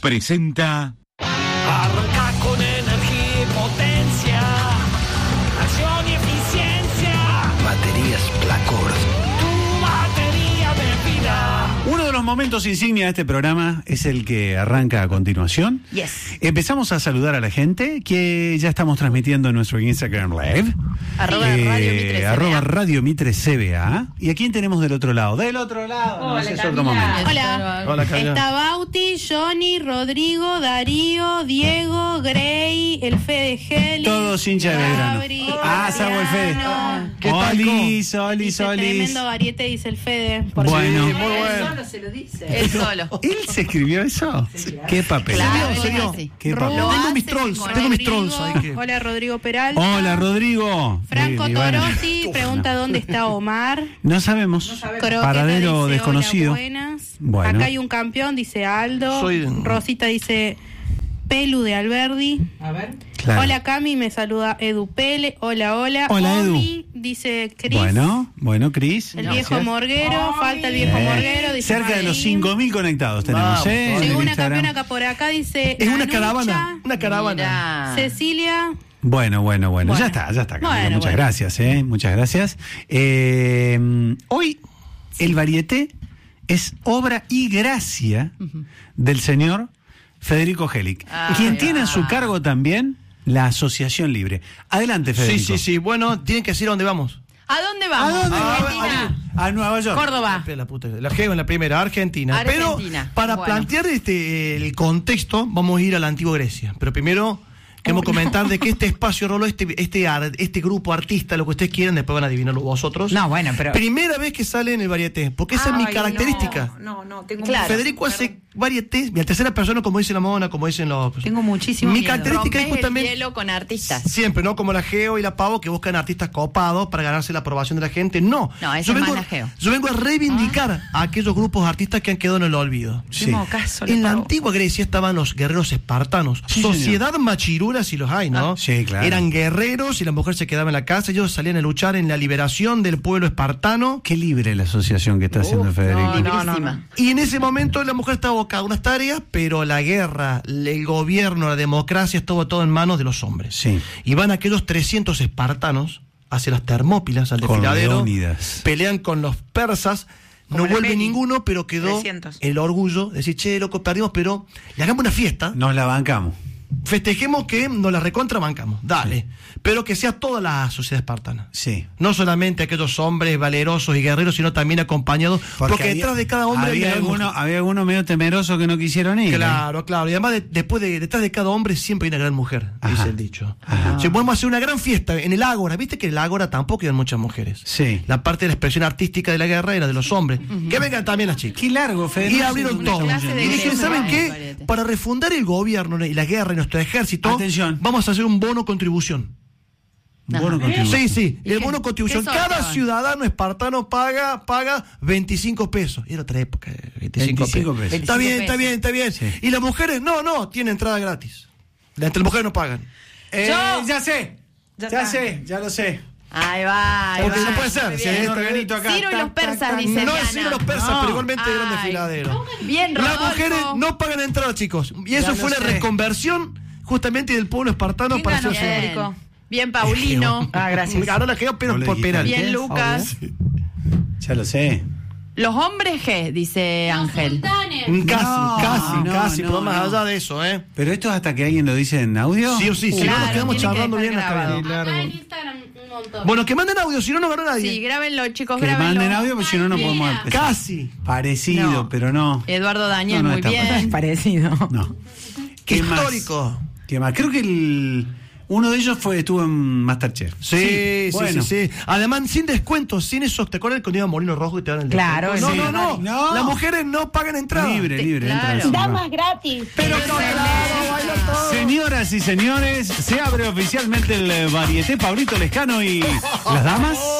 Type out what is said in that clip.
presenta... Arranca con energía y potencia, acción y eficiencia. Baterías Placor. Tu batería de vida. Uno de los momentos insignia de este programa es el que arranca a continuación. Yes. Empezamos a saludar a la gente que ya estamos transmitiendo en nuestro Instagram Live. @Radio Radio Mitre CBA. ¿Y a quién tenemos del otro lado? Del otro lado. Hola, ese es Camila. otro momento. Hola. Hola, Camila. Está Bauti, Johnny, Rodrigo, Darío, Diego, Grey, el Fede Geli. Todos hinchas de Belgrano. Gabri, Salvo el Fede. Mariano. ¿Qué tal, Olis, Dice, Olis. tremendo variete, dice el Fede. Bueno. Sí, muy bueno. Solo se lo dice. Él solo. ¿Él se escribió eso? ¿Qué papel? Claro, ¿En serio? sí. ¿Qué Rubén. papel? Tengo mis hace trolls, con tengo mis Rodrigo. trolls ahí que... Hola, Rodrigo Peralta. Hola, Rodrigo. Franco Ivana. Torotti pregunta dónde está Omar. No sabemos. Croqueta Paradero dice, desconocido. hola, buenas. Bueno. Acá hay un campeón, dice Aldo. Soy- Rosita dice Pelu de Alberdi. Claro. Hola Cami, me saluda Edu Pele. Hola. Hola, Omi, dice Cris. Bueno, Cris. El gracias. viejo morguero, falta el viejo morguero. Dice Cerca de los Madeline. 5.000 conectados tenemos, Vamos, en Llegó el una Instagram. campeona acá por acá, dice Es una Nanucha, caravana, una caravana. Mirá. Cecilia. Bueno. Bueno. Ya está, Camila. Bueno, muchas bueno. gracias, muchas gracias. Hoy el varieté es obra y gracia del señor Federico Gelic, Ah, quien ahí tiene va. a su cargo también la Asociación Libre. Adelante, Federico. Sí. Bueno, tienen que decir a dónde vamos. ¿A dónde ¿A vamos? dónde? Argentina. A Nueva York. Córdoba. La puta, la geo en la primera, Argentina. Argentina. Pero para Bueno. plantear el contexto, vamos a ir a la antigua Grecia. Pero primero queremos comentar de que este espacio roló este grupo artista, lo que ustedes quieran, después van a adivinarlo vosotros. No, bueno, pero... Primera vez que sale en el varieté, porque esa es mi Ay, característica. No, tengo Claro. Federico hace varietés, la tercera persona, como dice la Mona, como dicen los... Tengo muchísimo Mi miedo. característica es Rompés el justamente... hielo con artistas. Siempre, ¿no? Como la Geo y la Pavo que buscan artistas copados para ganarse la aprobación de la gente. No. No, eso es más la Geo. Yo vengo a reivindicar a aquellos grupos artistas que han quedado en el olvido. Sí. No, caso, En la Pavo. antigua Grecia estaban los guerreros espartanos. Sí, Sociedad machirula, si los hay, ¿no? sí, claro. Eran guerreros y la mujer se quedaba en la casa. Ellos salían a luchar en la liberación del pueblo espartano. Qué libre la asociación que está haciendo Federico. Librísima. Y en ese momento la mujer estaba abocada a unas tareas, pero la guerra, el gobierno, la democracia, estuvo todo en manos de los hombres. Sí. Y van aquellos 300 espartanos hacia las Termópilas, al Con desfiladero. Leónidas. Pelean con los persas. Como No la vuelve peli. ninguno, pero quedó 300. el orgullo de decir, che, loco, perdimos, pero le hagamos una fiesta. Nos la bancamos. Festejemos que nos la recontrabancamos. Dale. Pero que sea toda la sociedad espartana. Sí. No solamente aquellos hombres valerosos y guerreros, sino también acompañados. Porque detrás de cada hombre hay había algunos medio temerosos que no quisieron ir. Claro. Y además, detrás de cada hombre siempre hay una gran mujer, Ajá. dice el dicho. Ajá. Si podemos hacer una gran fiesta en el Ágora. Viste que en el Ágora tampoco iban muchas mujeres. Sí. La parte de la expresión artística de la guerra era de los hombres. Que vengan también las chicas. Qué largo, Federico. Y abrieron una todo. clase de Y dijeron, Grecia. ¿saben qué? Variete. Para refundar el gobierno y la guerra y nuestro ejército, Atención. vamos a hacer un bono contribución. Bueno, continúa. Sí, ¿Y el qué- bono contribución. qué Cada sorteaban? ciudadano espartano paga 25 pesos. Era otra época, 25 25 pesos. pesos. Está bien, 25 está bien. Sí. Y las mujeres, no, tienen entrada gratis. Las mujeres no pagan. Ya sé. Ya lo sé. Ahí va. ahí Porque va. no puede ser. Muy Sí, bien. está organito acá. Ciro y los persas, tac. dice No Diana. es Ciro los persas, No. pero igualmente gran Ay. desfiladero. Bien, Las Rodolfo. mujeres no pagan entrada, chicos. Y eso Ya fue lo la sé. reconversión justamente del pueblo espartano ¿Quién para ganó, hacerse. Federico? Bien, Paulino. Gracias. Ganó la Geo, pero No le por dijiste penal. antes. Bien, Lucas. Ya lo sé. Los hombres G, dice Ángel. Casi, no, pero más no. allá de eso, ¿eh? ¿Pero esto es hasta que alguien lo dice en audio? Sí o sí, si no Claro, nos quedamos tiene que charlando estar bien las grabado. cabezas. Acá en Instagram un montón. Bueno, que manden audio, si no, no ganó nadie. Sí, grábenlo, chicos, Que grábenlo. manden audio, porque si no, no Bien. podemos empezar. Casi. Parecido, No. pero no. Eduardo Daniel, No, muy está bien. Parecido. No. ¿Qué más? Histórico. ¿Qué más? Creo que uno de ellos estuvo en Masterchef. Sí. Bueno. Además, sin descuentos, sin eso. ¿Te acuerdas cuando iba Molino Rojo y te dan el Claro, descuento? sí. No. Las mujeres no pagan entrada. Libre, Claro. entra. Damas gratis. Pero no, claro, baila todo. Señoras y señores, se abre oficialmente el varieté Pablito Lescano y las damas.